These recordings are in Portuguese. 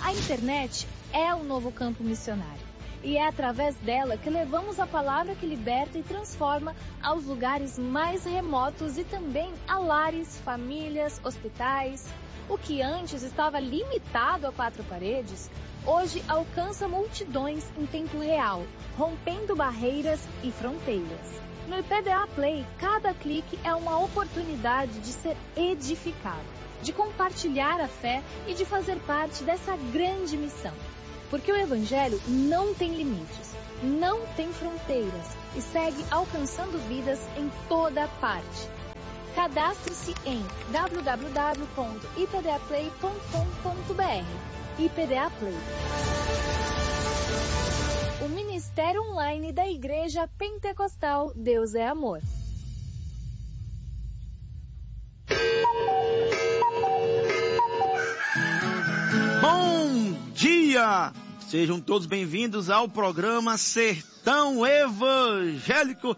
A internet é o novo campo missionário. E é através dela que levamos a palavra que liberta e transforma aos lugares mais remotos e também a lares, famílias, hospitais. O que antes estava limitado a 4 paredes, hoje alcança multidões em tempo real, rompendo barreiras e fronteiras. No IPDA Play, cada clique é uma oportunidade de ser edificado, de compartilhar a fé e de fazer parte dessa grande missão. Porque o Evangelho não tem limites, não tem fronteiras e segue alcançando vidas em toda parte. Cadastre-se em www.ipdaplay.com.br. IPDA Play. O Ministério Online da Igreja Pentecostal Deus é Amor. Bom dia! Sejam todos bem-vindos ao programa Sertão Evangélico,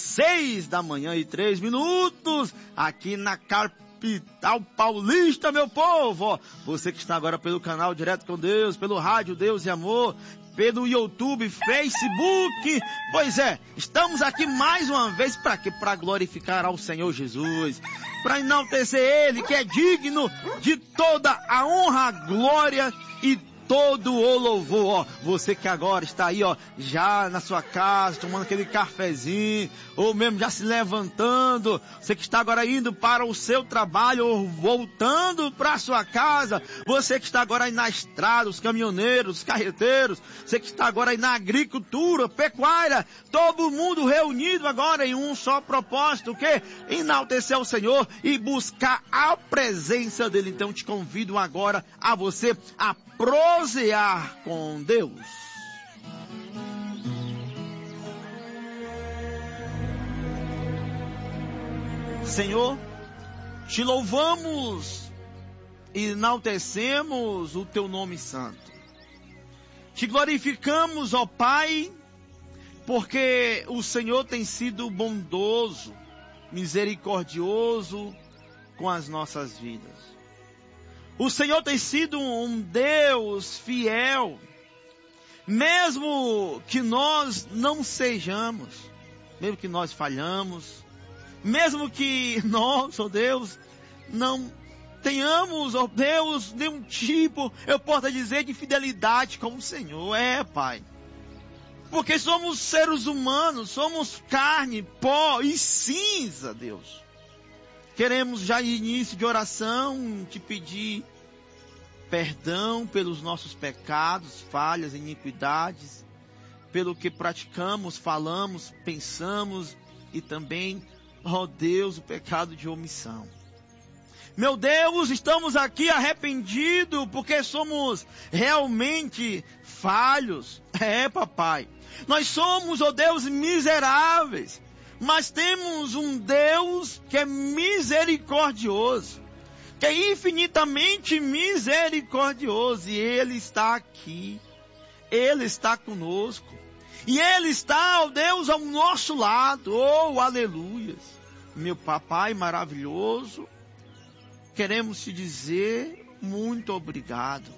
6h03, aqui na capital paulista, meu povo! Você que está agora pelo canal Direto com Deus, pelo rádio Deus e Amor, pelo YouTube, Facebook. Pois é, estamos aqui mais uma vez para quê? Para glorificar ao Senhor Jesus, para enaltecer Ele, que é digno de toda a honra, a glória e todo o louvor. Ó, você que agora está aí, ó, já na sua casa, tomando aquele cafezinho, ou mesmo já se levantando, você que está agora indo para o seu trabalho, ou voltando para a sua casa, você que está agora aí na estrada, os caminhoneiros, os carreteiros, você que está agora aí na agricultura, pecuária, todo mundo reunido agora em um só propósito, o quê? Enaltecer o Senhor e buscar a presença dEle. Então te convido agora a você a prosear com Deus. Senhor, te louvamos e enaltecemos o teu nome santo. Te glorificamos, ó Pai, porque o Senhor tem sido bondoso, misericordioso com as nossas vidas. O Senhor tem sido um Deus fiel, mesmo que nós não sejamos, mesmo que nós falhamos, mesmo que nós, ó Deus, não tenhamos, ó Deus, nenhum tipo, eu posso dizer, de fidelidade com o Senhor. É, Pai. Porque somos seres humanos, somos carne, pó e cinza, Deus. Queremos já em início de oração te pedir perdão pelos nossos pecados, falhas, iniquidades, pelo que praticamos, falamos, pensamos e também, ó Deus, o pecado de omissão. Meu Deus, estamos aqui arrependidos porque somos realmente falhos. É, papai. Nós somos, ó Deus, miseráveis. Mas temos um Deus que é misericordioso, que é infinitamente misericordioso, e Ele está aqui, Ele está conosco, e Ele está, ó Deus, ao nosso lado. Oh, aleluias! Meu papai maravilhoso, queremos te dizer muito obrigado.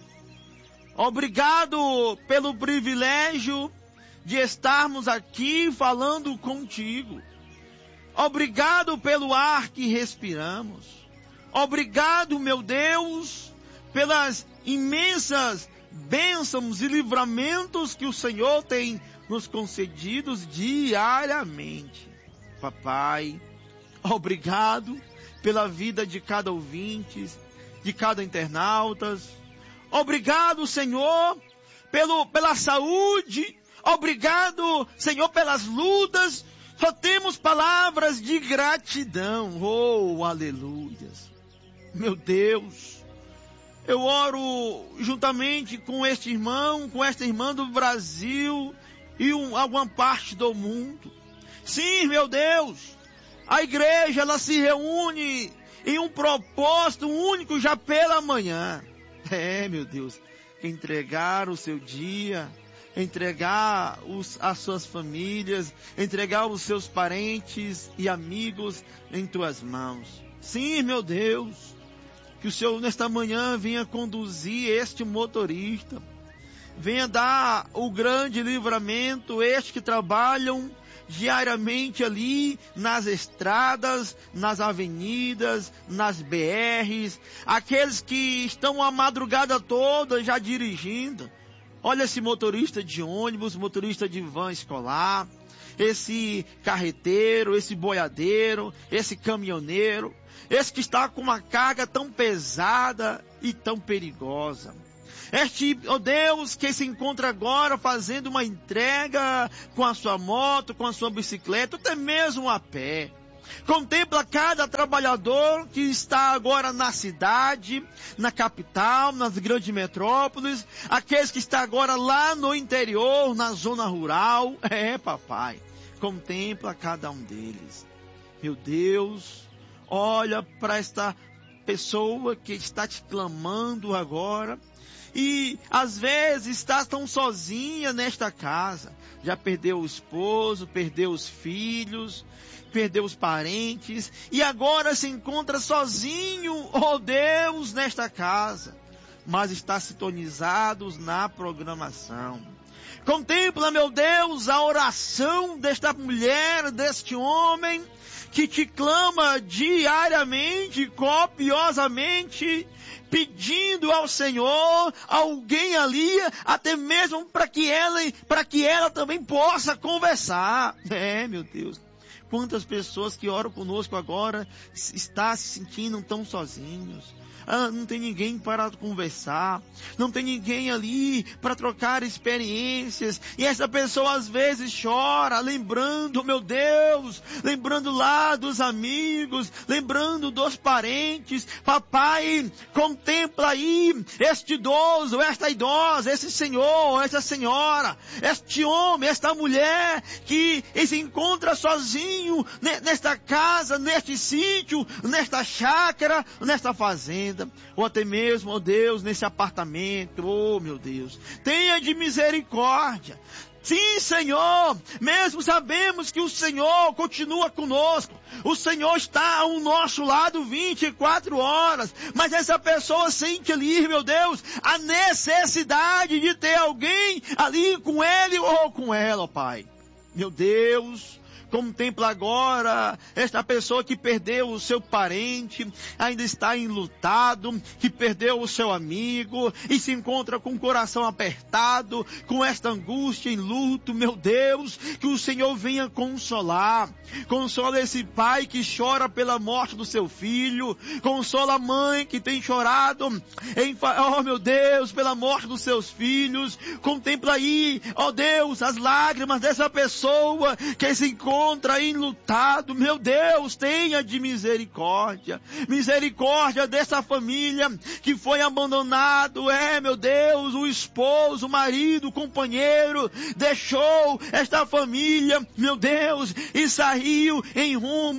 Obrigado pelo privilégio de estarmos aqui falando contigo. Obrigado pelo ar que respiramos. Obrigado, meu Deus, pelas imensas bênçãos e livramentos que o Senhor tem nos concedidos diariamente. Papai, obrigado pela vida de cada ouvinte, de cada internauta. Obrigado, Senhor, pela saúde. Obrigado, Senhor, pelas lutas. Só temos palavras de gratidão. Oh, aleluias. Meu Deus, eu oro juntamente com este irmão, com esta irmã do Brasil e alguma parte do mundo. Sim, meu Deus, a igreja, ela se reúne em um propósito único já pela manhã. É, meu Deus, entregar o seu dia, entregar as suas famílias, entregar os seus parentes e amigos em tuas mãos. Sim, meu Deus, Que o Senhor nesta manhã venha conduzir este motorista. Venha dar o grande livramento, estes que trabalham diariamente ali nas estradas, nas avenidas, nas BRs, aqueles que estão a madrugada toda já dirigindo. Olha esse motorista de ônibus, motorista de van escolar, esse carreteiro, esse boiadeiro, esse caminhoneiro, esse que está com uma carga tão pesada e tão perigosa. Este, ó Deus, que se encontra agora fazendo uma entrega com a sua moto, com a sua bicicleta, até mesmo a pé. Contempla cada trabalhador que está agora na cidade, na capital, nas grandes metrópoles, aqueles que estão agora lá no interior, na zona rural. Papai, contempla cada um deles. Meu Deus, olha para esta pessoa que está te clamando agora. E às vezes está tão sozinha nesta casa. Já perdeu o esposo, perdeu os filhos, perdeu os parentes. E agora se encontra sozinho, oh Deus, nesta casa. Mas está sintonizado na programação. Contempla, meu Deus, a oração desta mulher, deste homem, que te clama diariamente, copiosamente, pedindo ao Senhor alguém ali, até mesmo para que ela também possa conversar. Meu Deus, quantas pessoas que oram conosco agora estão se sentindo tão sozinhos. Não tem ninguém para conversar, não tem ninguém ali para trocar experiências, e essa pessoa às vezes chora, lembrando, meu Deus, lembrando lá dos amigos, lembrando dos parentes. Papai, contempla aí este idoso, esta idosa, esse senhor, essa senhora, este homem, esta mulher que se encontra sozinho nesta casa, neste sítio, nesta chácara, nesta fazenda. Ou até mesmo, ó Deus, nesse apartamento, oh meu Deus, tenha de misericórdia. Sim, Senhor, mesmo sabemos que o Senhor continua conosco, o Senhor está ao nosso lado 24 horas, mas essa pessoa sente ali, meu Deus, a necessidade de ter alguém ali com ele ou com ela, ó Pai. Meu Deus, contempla agora esta pessoa que perdeu o seu parente, ainda está enlutado, que perdeu o seu amigo e se encontra com o coração apertado, com esta angústia em luto. Meu Deus, que o Senhor venha consolar. Consola esse pai que chora pela morte do seu filho. Consola a mãe que tem chorado, oh meu Deus, pela morte dos seus filhos. Contempla aí, oh Deus, as lágrimas dessa pessoa que se encontra enlutado. Meu Deus, tenha de misericórdia. Misericórdia dessa família que foi abandonado. Meu Deus, o esposo, o marido, o companheiro deixou esta família, meu Deus, e saiu em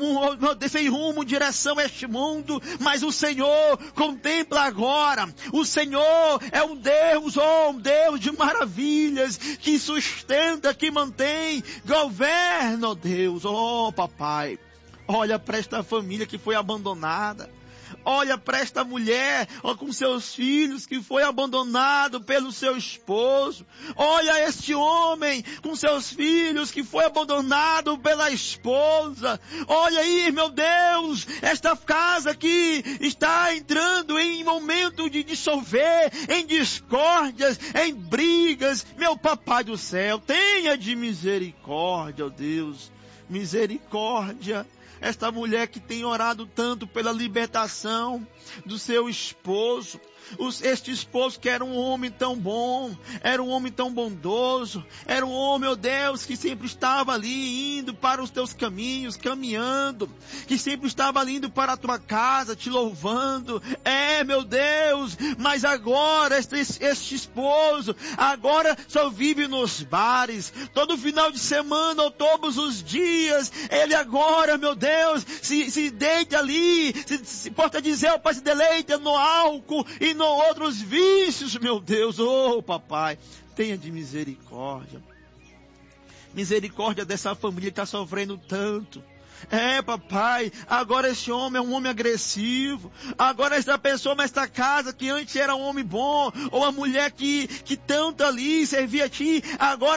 rumo em direção a este mundo. Mas o Senhor contempla agora. O Senhor é um Deus, um Deus de maravilhas, que sustenta, que mantém, governa, ó Deus, oh papai, olha para esta família que foi abandonada, olha para esta mulher, com seus filhos que foi abandonado pelo seu esposo, olha este homem com seus filhos que foi abandonado pela esposa, olha aí, meu Deus, esta casa que está entrando em momento de dissolver, em discórdias, em brigas. Meu papai do céu, tenha de misericórdia, ó Deus, misericórdia. Esta mulher que tem orado tanto pela libertação do seu esposo. Este esposo que era um homem tão bom, era um homem tão bondoso, era um homem, meu Deus, que sempre estava ali indo para os teus caminhos, caminhando, que sempre estava ali indo para a tua casa, te louvando. Meu Deus, mas agora este esposo, agora só vive nos bares, todo final de semana ou todos os dias, ele agora, meu Deus, se deita ali, se pode dizer, o pai se deleita no álcool e no outros vícios, meu Deus. Oh papai, tenha de misericórdia. Misericórdia dessa família que está sofrendo tanto. Papai, agora esse homem é um homem agressivo. Agora esta pessoa nesta casa, que antes era um homem bom, ou a mulher que tanto ali servia a ti, agora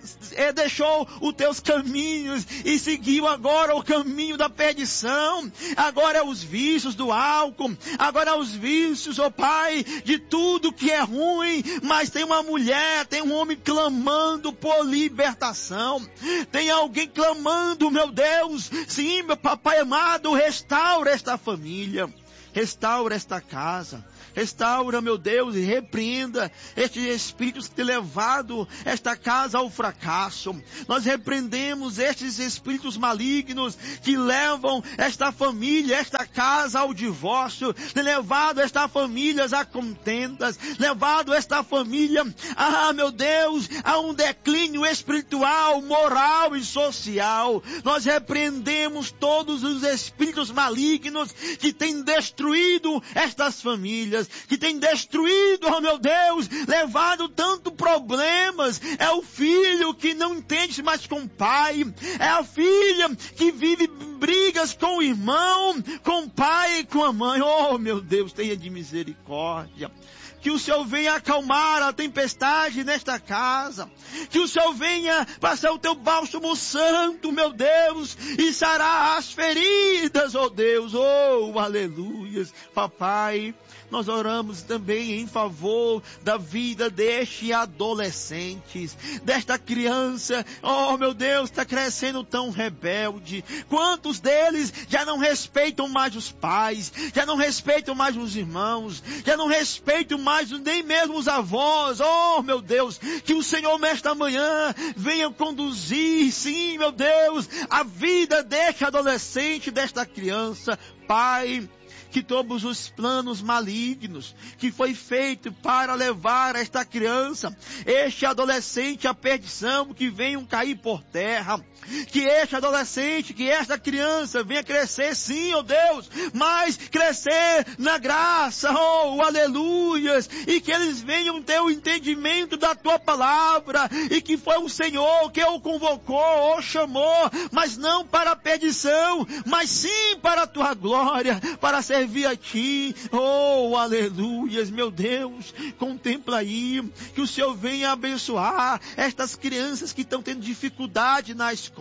deixou os teus caminhos e seguiu agora o caminho da perdição. Agora é os vícios do álcool, agora é os vícios, Pai, de tudo que é ruim. Mas tem uma mulher, tem um homem clamando por libertação. Tem alguém clamando, meu Deus. Sim, meu papai amado, restaura esta família, restaura esta casa, restaura, meu Deus, e repreenda estes espíritos que têm levado esta casa ao fracasso. Nós repreendemos estes espíritos malignos que levam esta família, esta casa ao divórcio, têm levado esta família a contendas, levado esta família, meu Deus, a um declínio espiritual, moral e social. Nós repreendemos todos os espíritos malignos que têm destruído estas famílias, que tem destruído, meu Deus, levado tanto problemas. É o filho que não entende mais com o pai, é a filha que vive brigas com o irmão, com o pai e com a mãe. Oh, meu Deus, tenha de misericórdia. Que o Senhor venha acalmar a tempestade nesta casa. Que o Senhor venha passar o teu bálsamo santo, meu Deus, e sarar as feridas, oh Deus, oh, aleluias. Papai, nós oramos também em favor da vida deste adolescente, desta criança, oh meu Deus, está crescendo tão rebelde. Quantos deles já não respeitam mais os pais, já não respeitam mais os irmãos, já não respeitam mais nem mesmo os avós. Oh meu Deus, que o Senhor nesta manhã venha conduzir, sim meu Deus, a vida deste adolescente, desta criança. Pai, que todos os planos malignos que foi feito para levar esta criança, este adolescente à perdição, que venham cair por terra. Que este adolescente, que esta criança venha crescer, sim, oh Deus, mas crescer na graça, oh, aleluias, e que eles venham ter o entendimento da tua palavra, e que foi o Senhor que o convocou, o chamou, mas não para a perdição, mas sim para a tua glória, para servir a ti. Oh, aleluias, meu Deus, contempla aí, que o Senhor venha abençoar estas crianças que estão tendo dificuldade na escola.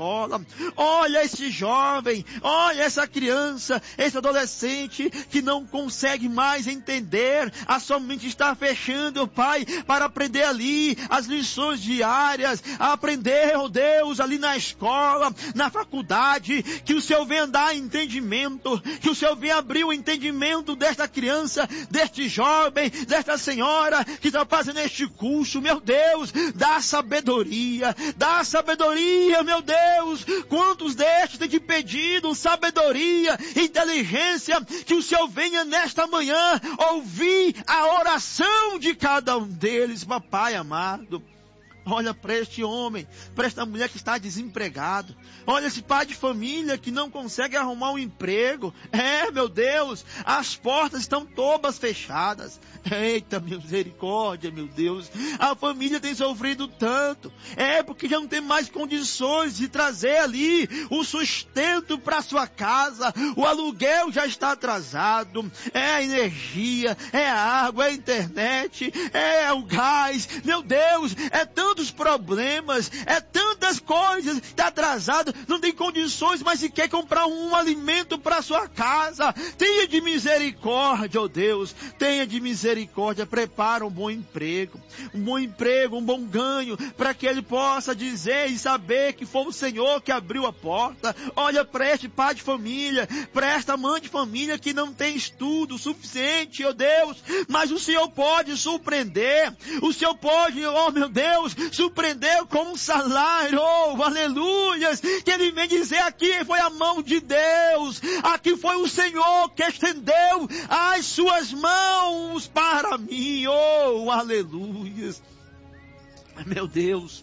Olha esse jovem, olha essa criança, esse adolescente que não consegue mais entender, a sua mente está fechando, Pai, para aprender ali as lições diárias, a aprender, oh Deus, ali na escola, na faculdade. Que o Senhor venha dar entendimento, que o Senhor venha abrir o entendimento desta criança, deste jovem, desta senhora que está fazendo este curso. Meu Deus, dá sabedoria, meu Deus. Quantos destes têm te pedido sabedoria, inteligência? Que o Senhor venha nesta manhã ouvir a oração de cada um deles, papai amado. Olha para este homem, para esta mulher que está desempregado. Olha esse pai de família que não consegue arrumar um emprego. Meu Deus, as portas estão todas fechadas. Eita, misericórdia, meu Deus. A família tem sofrido tanto. Porque já não tem mais condições de trazer ali o sustento para sua casa. O aluguel já está atrasado. É a energia, é a água, é a internet, é o gás. Meu Deus, é tantos problemas, é tantas coisas. Está atrasado, não tem condições, mas se quer comprar um alimento para sua casa. Tenha de misericórdia, oh Deus. Tenha de misericórdia. Prepara um bom emprego, um bom ganho, para que ele possa dizer e saber que foi o Senhor que abriu a porta. Olha para este pai de família, para esta mãe de família que não tem estudo suficiente, oh Deus, mas o Senhor pode surpreender, o Senhor pode, oh meu Deus, surpreender com um salário, oh aleluias, que ele vem dizer: aqui foi a mão de Deus, aqui foi o Senhor que estendeu as suas mãos para mim, oh aleluias. Meu Deus,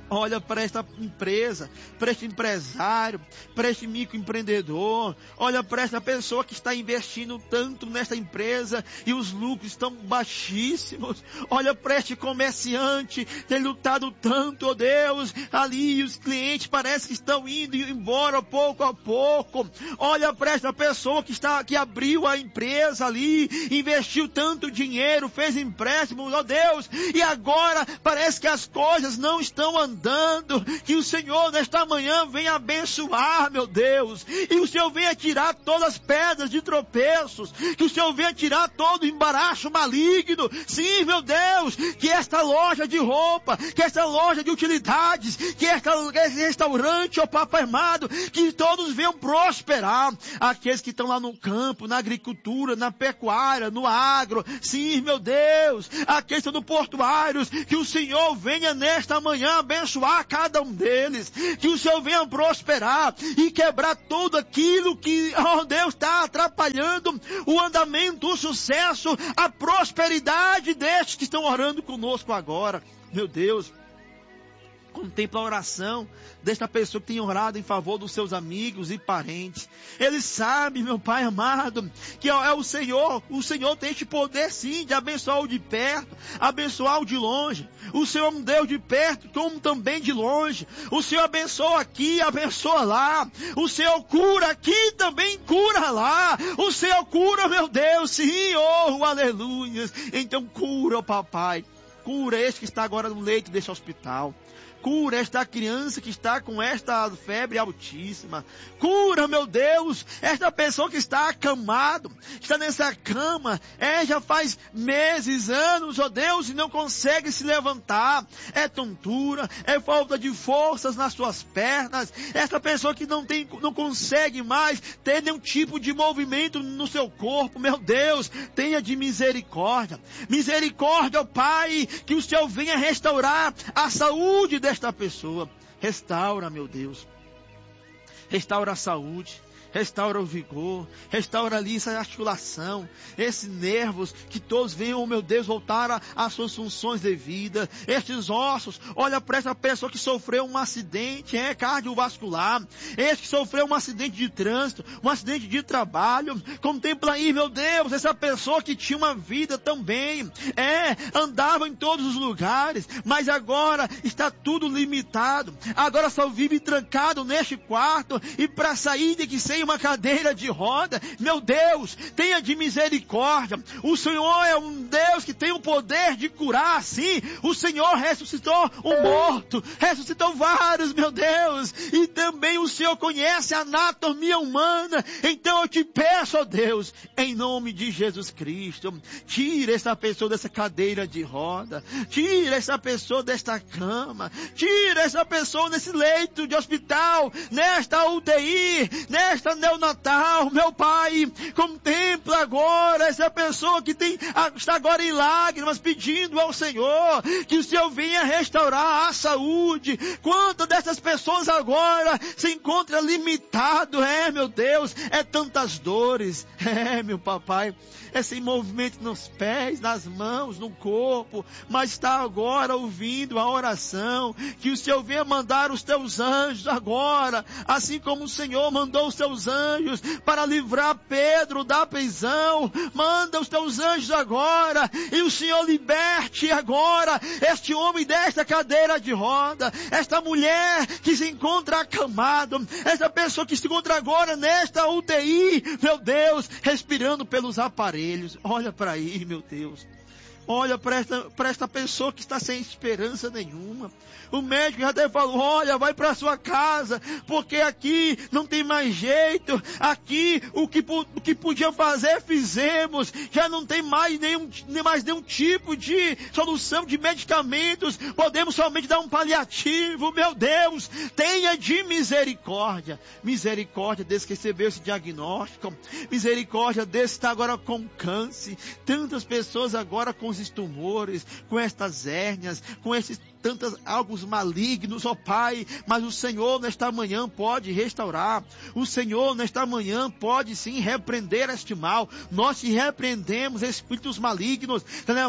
Olha para esta empresa, para este empresário, para este microempreendedor. Olha para esta pessoa que está investindo tanto nesta empresa e os lucros estão baixíssimos. Olha para este comerciante, tem lutado tanto, ó Deus, ali os clientes parece que estão indo embora pouco a pouco. Olha para esta pessoa que abriu a empresa ali, investiu tanto dinheiro, fez empréstimos, ó Deus, e agora parece que as coisas não estão andando. Que o Senhor nesta manhã venha abençoar, meu Deus, e o Senhor venha tirar todas as pedras de tropeços, que o Senhor venha tirar todo o embaraço maligno. Sim, meu Deus, que esta loja de roupa, que esta loja de utilidades, que esse restaurante, ó Papai amado, que todos venham prosperar. Aqueles que estão lá no campo, na agricultura, na pecuária, no agro. Sim, meu Deus, aqueles que estão no portuários, que o Senhor venha nesta manhã abençoar cada um deles, que o Senhor venha prosperar e quebrar tudo aquilo que, ó Deus, está atrapalhando o andamento, o sucesso, a prosperidade destes que estão orando conosco agora. Meu Deus, contempla a oração desta pessoa que tem orado em favor dos seus amigos e parentes. Ele sabe, meu Pai amado, que é o Senhor tem este poder sim de abençoar o de perto, abençoar o de longe. O Senhor é um Deus de perto como também de longe. O Senhor abençoa aqui, abençoa lá. O Senhor cura aqui, também cura lá. O Senhor cura, meu Deus, sim, oh, aleluia. Então cura, oh, Papai, cura este que está agora no leito deste hospital. Cura esta criança que está com esta febre altíssima. Cura, meu Deus, esta pessoa que está acamado, está nessa cama, já faz meses, anos, ó Deus, e não consegue se levantar. É tontura, é falta de forças nas suas pernas. Esta pessoa que não consegue mais ter nenhum tipo de movimento no seu corpo. Meu Deus, tenha de misericórdia. Misericórdia, ó Pai, que o Senhor venha restaurar a saúde desta pessoa. Restaura, meu Deus. Restaura a saúde. Restaura o vigor, restaura ali essa articulação, esses nervos, que todos venham, meu Deus, voltar às suas funções devidas. Estes ossos, olha para essa pessoa que sofreu um acidente cardiovascular, este que sofreu um acidente de trânsito, um acidente de trabalho. Contempla aí, meu Deus, essa pessoa que tinha uma vida também, andava em todos os lugares, mas agora está tudo limitado, agora só vive trancado neste quarto, e para sair de que seja uma cadeira de roda. Meu Deus, tenha de misericórdia. O Senhor é um Deus que tem o poder de curar, sim. O Senhor ressuscitou um morto, ressuscitou vários, meu Deus, e também o Senhor conhece a anatomia humana. Então eu te peço, ó Deus, em nome de Jesus Cristo, tira essa pessoa dessa cadeira de roda, tira essa pessoa desta cama, tira essa pessoa nesse leito de hospital, nesta UTI, nesta neonatal. Meu Pai, contempla agora essa pessoa que está agora em lágrimas, pedindo ao Senhor que o Senhor venha restaurar a saúde. Quantas dessas pessoas agora se encontram limitado, meu Deus, tantas dores, meu Papai, sem movimento nos pés, nas mãos, no corpo, mas está agora ouvindo a oração, que o Senhor venha mandar os teus anjos agora, assim como o Senhor mandou os teus anjos para livrar Pedro da prisão. Manda os teus anjos agora, e o Senhor liberte agora este homem desta cadeira de roda, esta mulher que se encontra acamado, esta pessoa que se encontra agora nesta UTI, meu Deus, respirando pelos aparelhos. Olha para aí, meu Deus. Olha para esta pessoa que está sem esperança nenhuma. O médico já até falou, olha, vai para sua casa, porque aqui não tem mais jeito. Aqui o que podia fazer, fizemos. Já não tem mais nenhum tipo de solução de medicamentos. Podemos somente dar um paliativo. Meu Deus, tenha de misericórdia. Misericórdia desse que recebeu esse diagnóstico. Misericórdia desse que está agora com câncer. Tantas pessoas agora com esses tumores, com estas hérnias, com esses algos malignos, ó Pai, mas o Senhor nesta manhã pode restaurar. O Senhor nesta manhã pode sim repreender este mal. Nós te repreendemos, espíritos malignos,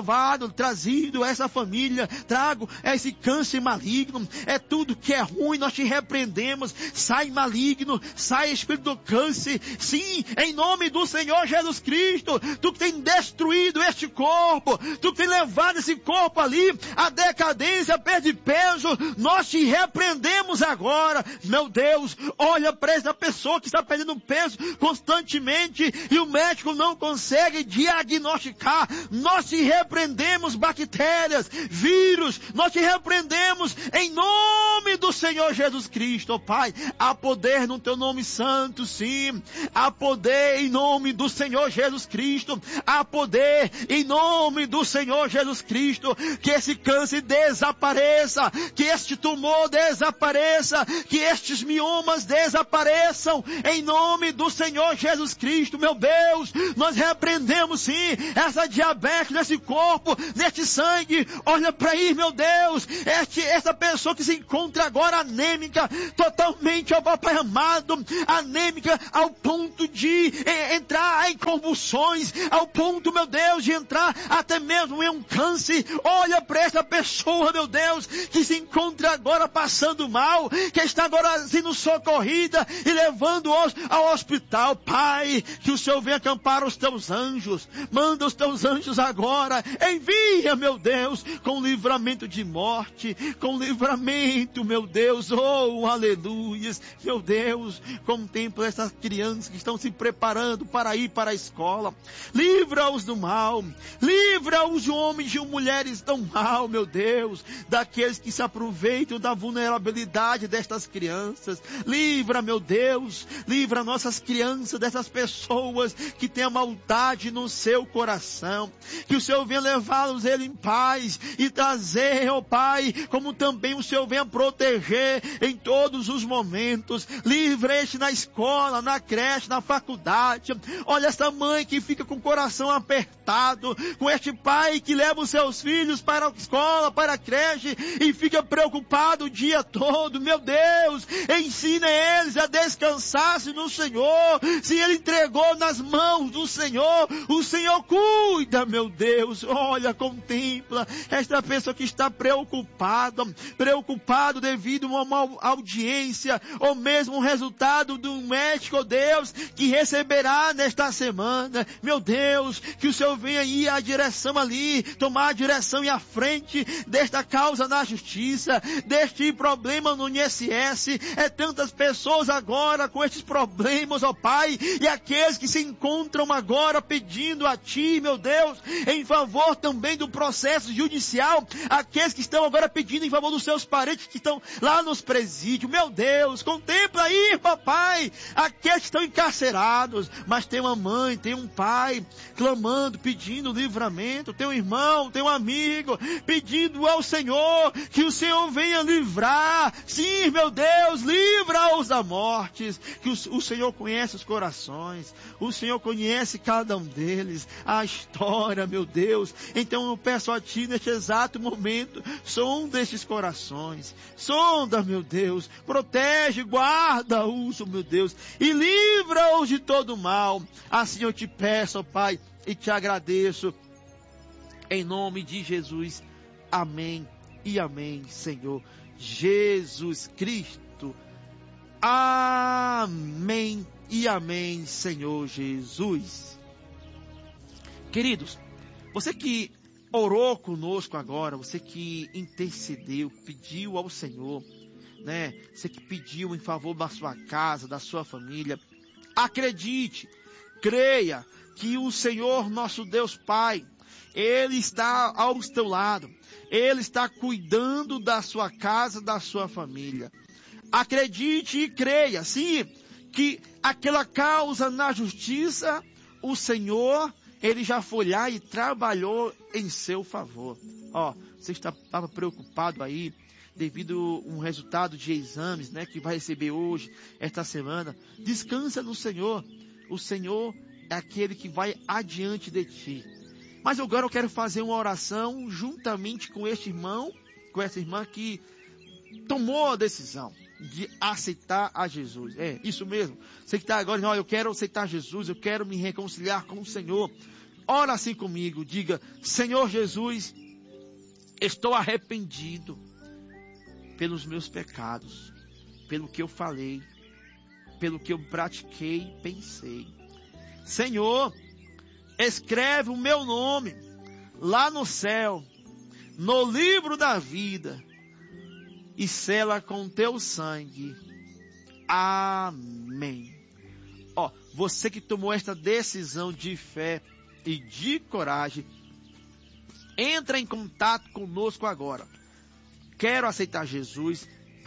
trazido essa família, trago esse câncer maligno, é tudo que é ruim, nós te repreendemos. Sai maligno, sai espírito do câncer, sim, em nome do Senhor Jesus Cristo. Tu que tem destruído este corpo, tu que tem levado esse corpo ali à decadência, perde peso, nós te repreendemos agora. Meu Deus, olha para essa pessoa que está perdendo peso constantemente e o médico não consegue diagnosticar. Nós te repreendemos bactérias, vírus, nós te repreendemos em nome do Senhor Jesus Cristo, ó Pai. Há poder no teu nome santo, sim. Há poder em nome do Senhor Jesus Cristo. Há poder em nome do Senhor Jesus Cristo. Que esse câncer desapareça, que este tumor desapareça, que estes miomas desapareçam em nome do Senhor Jesus Cristo. Meu Deus, nós repreendemos sim essa diabetes nesse corpo, neste sangue. Olha para aí, meu Deus, essa pessoa que se encontra agora anêmica, totalmente, ó Pai amado, anêmica ao ponto de entrar em convulsões, ao ponto, meu Deus, de entrar até mesmo em um câncer. Olha para essa pessoa, meu Deus, que se encontra agora passando mal, que está agora sendo socorrida e levando ao hospital. Pai, que o Senhor venha acampar os teus anjos, manda os teus anjos agora, envia, meu Deus, com livramento de morte, com livramento, meu Deus, oh, aleluias, meu Deus, contempla essas crianças que estão se preparando para ir para a escola, livra-os do mal, livra-os de homens e mulheres do mal, meu Deus, daqueles que se aproveitam da vulnerabilidade destas crianças. Livra, meu Deus, livra nossas crianças dessas pessoas que têm a maldade no seu coração. Que o Senhor venha levá-los em paz e trazer, ó Pai, como também o Senhor venha proteger em todos os momentos. Livra este na escola, na creche, na faculdade. Olha essa mãe que fica com o coração apertado, com este pai que leva os seus filhos para a escola, para a creche e fica preocupado o dia todo. Meu Deus, ensina eles a descansar-se no Senhor. Se ele entregou nas mãos do Senhor, o Senhor cuida, meu Deus. Olha, contempla esta pessoa que está preocupado devido a uma audiência, ou mesmo um resultado do médico, oh Deus, que receberá nesta semana. Meu Deus, que o Senhor venha ir à direção ali, tomar a direção e a frente desta causa na justiça, deste problema no INSS. É tantas pessoas agora com estes problemas, ó Pai, e aqueles que se encontram agora pedindo a Ti, meu Deus, em favor também do processo judicial, aqueles que estão agora pedindo em favor dos seus parentes que estão lá nos presídios. Meu Deus, contempla aí, papai, aqueles que estão encarcerados, mas tem uma mãe, tem um pai clamando, pedindo livramento, tem um irmão, tem um amigo pedindo ao Senhor que o Senhor venha livrar. Sim, meu Deus, livra-os da morte, que o Senhor conhece os corações, o Senhor conhece cada um deles, a história, meu Deus. Então eu peço a Ti neste exato momento, sonda estes corações, sonda, meu Deus, protege, guarda-os, meu Deus, e livra-os de todo mal. Assim eu te peço, ó Pai, e te agradeço, em nome de Jesus. Amém e amém, Senhor Jesus Cristo. Amém e amém, Senhor Jesus. Queridos, você que orou conosco agora, você que intercedeu, pediu ao Senhor, né? Você que pediu em favor da sua casa, da sua família, acredite, creia que o Senhor nosso Deus Pai, Ele está ao teu lado, Ele está cuidando da sua casa, da sua família. Acredite e creia, sim, que aquela causa na justiça, o Senhor, Ele já foi lá e trabalhou em seu favor. Você estava preocupado aí, devido a um resultado de exames, né, que vai receber hoje, esta semana. Descansa no Senhor. O Senhor é aquele que vai adiante de ti. Mas agora eu quero fazer uma oração juntamente com este irmão com essa irmã que tomou a decisão de aceitar a Jesus. É, isso mesmo. Você que está agora, não, eu quero aceitar Jesus, eu quero me reconciliar com o Senhor. Ora assim comigo, diga: Senhor Jesus, estou arrependido pelos meus pecados, pelo que eu falei, pelo que eu pratiquei e pensei. Senhor, escreve o meu nome lá no céu, no livro da vida, e sela com teu sangue. Amém. Ó, você que tomou esta decisão de fé e de coragem, entra em contato conosco agora. Quero aceitar Jesus,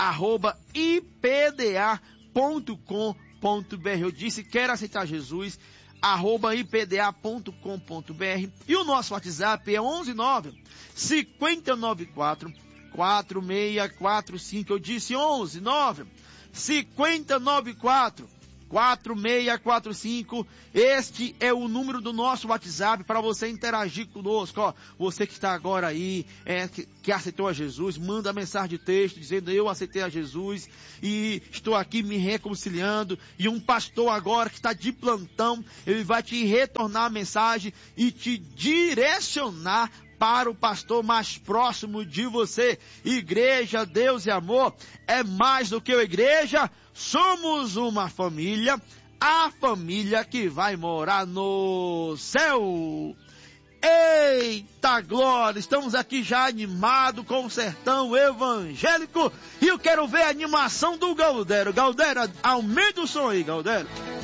@ipda.com.br. Eu disse, quero aceitar Jesus, @ipda.com.br. E o nosso WhatsApp é 119-594-4645. Eu disse 119-594-4645. Este é o número do nosso WhatsApp para você interagir conosco. Ó, você que está agora aí, que aceitou a Jesus, manda mensagem de texto dizendo: eu aceitei a Jesus e estou aqui me reconciliando. E um pastor agora que está de plantão, ele vai te retornar a mensagem e te direcionar para o pastor mais próximo de você. Igreja, Deus e Amor é mais do que a igreja. Somos uma família, a família que vai morar no céu. Eita glória, estamos aqui já animados com o sertão evangélico e eu quero ver a animação do Galdério. Galdério, aumenta o som aí, Galdério.